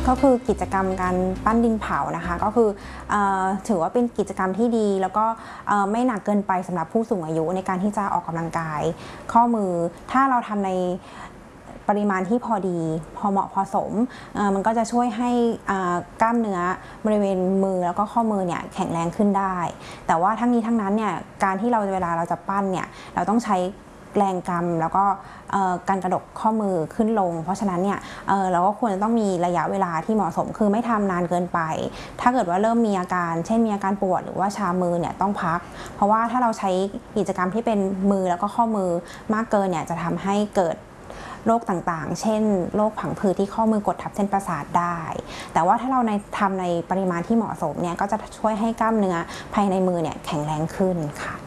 ก็คือกิจกรรมการปั้นดินเผานะคะก็คือถือว่าเป็นกิจกรรมที่ดีแล้วก็ไม่หนักเกินไปสำหรับผู้สูงอายุในการที่จะออกกำลังกายข้อมือถ้าเราทำในปริมาณที่พอดีพอเหมาะพอสมมันก็จะช่วยให้กล้ามเนื้อบริเวณมือแล้วก็ข้อมือเนี่ยแข็งแรงขึ้นได้แต่ว่าทั้งนี้ทั้งนั้นเนี่ยการที่เวลาเราจะปั้นเนี่ยเราต้องใช้แรงกำแล้วก็การกระดกข้อมือขึ้นลงเพราะฉะนั้นเนี่ยเราก็ควรจะต้องมีระยะเวลาที่เหมาะสมคือไม่ทำนานเกินไปถ้าเกิดว่าเริ่มมีอาการเช่นมีอาการปวดหรือว่าชามือเนี่ยต้องพักเพราะว่าถ้าเราใช้กิจกรรมที่เป็นมือแล้วก็ข้อมือมากเกินเนี่ยจะทำให้เกิดโรคต่างๆเช่นโรคผังผืดที่ข้อมือกดทับเส้นประสาทได้แต่ว่าถ้าเราทำในปริมาณที่เหมาะสมเนี่ยก็จะช่วยให้กล้ามเนื้อภายในมือเนี่ยแข็งแรงขึ้นค่ะ